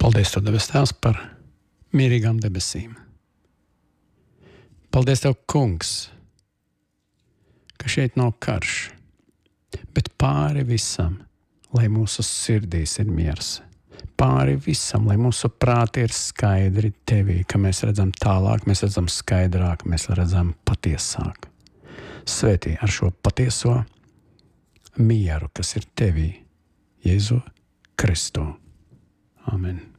Paldies, Tev, debes Tēvs, par mierīgām debesīm. Paldies Tev, Kungs, ka šeit nav karš, bet pāri visam, lai mūsu sirdīs ir miers. Pāri visam, lai mūsu prāti ir skaidri Tevī, ka mēs redzam tālāk, mēs redzam skaidrāk, mēs redzam patiesāk. Svētī ar šo patieso mieru, kas ir Tevī, Jēzu Kristu. Amen.